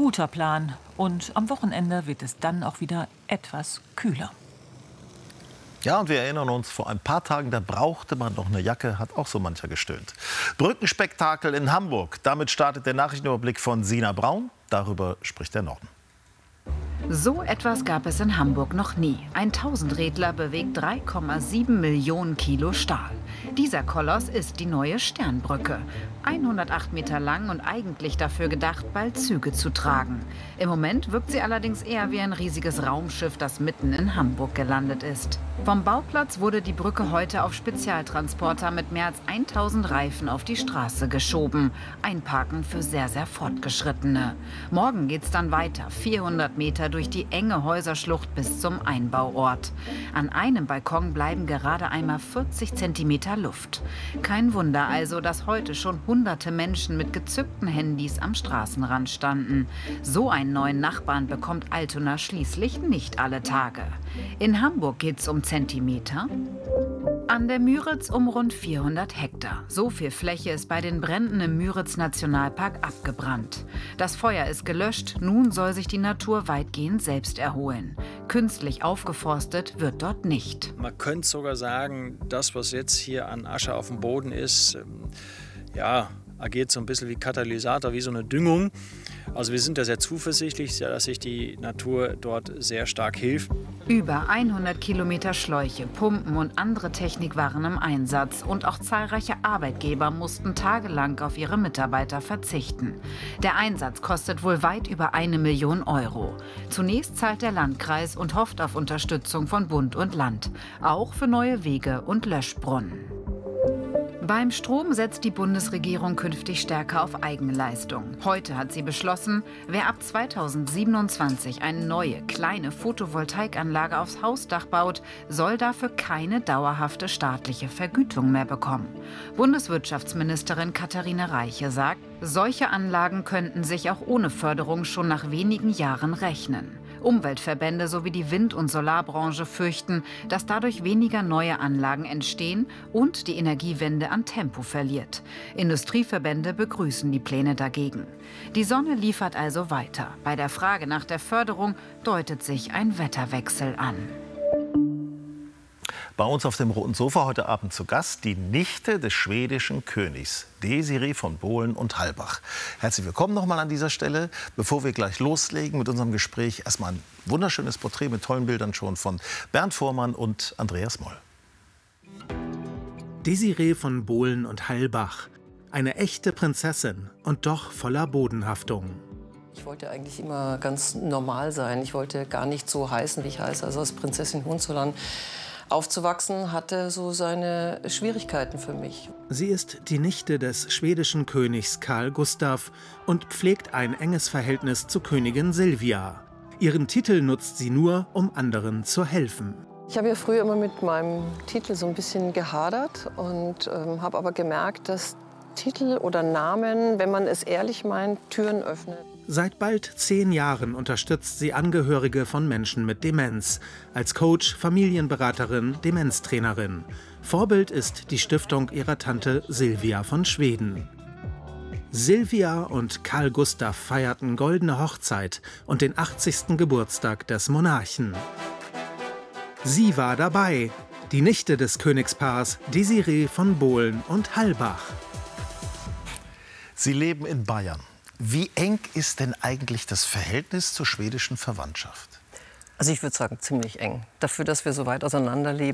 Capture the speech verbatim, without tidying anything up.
Guter Plan. Und am Wochenende wird es dann auch wieder etwas kühler. Ja, und wir erinnern uns, vor ein paar Tagen, da brauchte man noch eine Jacke, hat auch so mancher gestöhnt. Brückenspektakel in Hamburg. Damit startet der Nachrichtenüberblick von Sina Braun. Darüber spricht der Norden. So etwas gab es in Hamburg noch nie. Ein Tausendrädler bewegt drei Komma sieben Millionen Kilo Stahl. Dieser Koloss ist die neue Sternbrücke. hundertacht Meter lang und eigentlich dafür gedacht, bald Züge zu tragen. Im Moment wirkt sie allerdings eher wie ein riesiges Raumschiff, das mitten in Hamburg gelandet ist. Vom Bauplatz wurde die Brücke heute auf Spezialtransporter mit mehr als tausend Reifen auf die Straße geschoben. Einparken für sehr, sehr Fortgeschrittene. Morgen geht's dann weiter, vierhundert Meter durch die enge Häuserschlucht bis zum Einbauort. An einem Balkon bleiben gerade einmal vierzig Zentimeter Luft. Kein Wunder also, dass heute schon hunderte Menschen mit gezückten Handys am Straßenrand standen. So einen neuen Nachbarn bekommt Altona schließlich nicht alle Tage. In Hamburg geht es um Zentimeter. An der Müritz um rund vierhundert Hektar. So viel Fläche ist bei den Bränden im Müritz-Nationalpark abgebrannt. Das Feuer ist gelöscht, nun soll sich die Natur weitgehend selbst erholen. Künstlich aufgeforstet wird dort nicht. Man könnte sogar sagen, das, was jetzt hier an Asche auf dem Boden ist, ja, agiert so ein bisschen wie Katalysator, wie so eine Düngung. Also wir sind da sehr zuversichtlich, dass sich die Natur dort sehr stark hilft. Über hundert Kilometer Schläuche, Pumpen und andere Technik waren im Einsatz. Und auch zahlreiche Arbeitgeber mussten tagelang auf ihre Mitarbeiter verzichten. Der Einsatz kostet wohl weit über eine Million Euro. Zunächst zahlt der Landkreis und hofft auf Unterstützung von Bund und Land. Auch für neue Wege und Löschbrunnen. Beim Strom setzt die Bundesregierung künftig stärker auf Eigenleistung. Heute hat sie beschlossen, wer ab zweitausendsiebenundzwanzig eine neue, kleine Photovoltaikanlage aufs Hausdach baut, soll dafür keine dauerhafte staatliche Vergütung mehr bekommen. Bundeswirtschaftsministerin Katharina Reiche sagt, solche Anlagen könnten sich auch ohne Förderung schon nach wenigen Jahren rechnen. Umweltverbände sowie die Wind- und Solarbranche fürchten, dass dadurch weniger neue Anlagen entstehen und die Energiewende an Tempo verliert. Industrieverbände begrüßen die Pläne dagegen. Die Sonne liefert also weiter. Bei der Frage nach der Förderung deutet sich ein Wetterwechsel an. Bei uns auf dem roten Sofa heute Abend zu Gast die Nichte des schwedischen Königs, Desiree von Bohlen und Hallbach. Herzlich willkommen noch mal an dieser Stelle. Bevor wir gleich loslegen mit unserem Gespräch, erstmal ein wunderschönes Porträt mit tollen Bildern schon von Bernd Voormann und Andreas Moll. Desiree von Bohlen und Hallbach. Eine echte Prinzessin und doch voller Bodenhaftung. Ich wollte eigentlich immer ganz normal sein. Ich wollte gar nicht so heißen, wie ich heiße. Also als Prinzessin Hohenzollern aufzuwachsen, hatte so seine Schwierigkeiten für mich. Sie ist die Nichte des schwedischen Königs Carl Gustaf und pflegt ein enges Verhältnis zu Königin Silvia. Ihren Titel nutzt sie nur, um anderen zu helfen. Ich habe ja früher immer mit meinem Titel so ein bisschen gehadert und ähm, habe aber gemerkt, dass Titel oder Namen, wenn man es ehrlich meint, Türen öffnet. Seit bald zehn Jahren unterstützt sie Angehörige von Menschen mit Demenz. Als Coach, Familienberaterin, Demenztrainerin. Vorbild ist die Stiftung ihrer Tante Silvia von Schweden. Silvia und Carl Gustaf feierten goldene Hochzeit und den achtzigsten Geburtstag des Monarchen. Sie war dabei, die Nichte des Königspaars Desiree von Bohlen und Hallbach. Sie leben in Bayern. Wie eng ist denn eigentlich das Verhältnis zur schwedischen Verwandtschaft? Also ich würde sagen, ziemlich eng. Dafür, dass wir so weit auseinander leben.